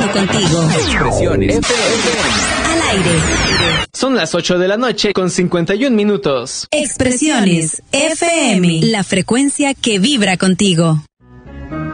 contigo. Expresiones FM. Al aire. Son las 8 de la noche con 51 minutos. Expresiones FM. La frecuencia que vibra contigo.